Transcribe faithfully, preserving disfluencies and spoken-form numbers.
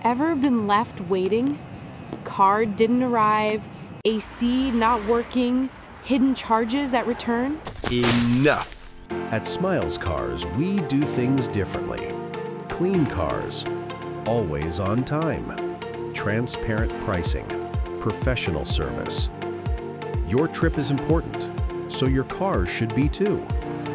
Ever been left waiting? Car didn't arrive, A C not working, hidden charges at return? Enough! At Smiles Cars, we do things differently. Clean cars, always on time, transparent pricing, professional service. Your trip is important, so your car should be too.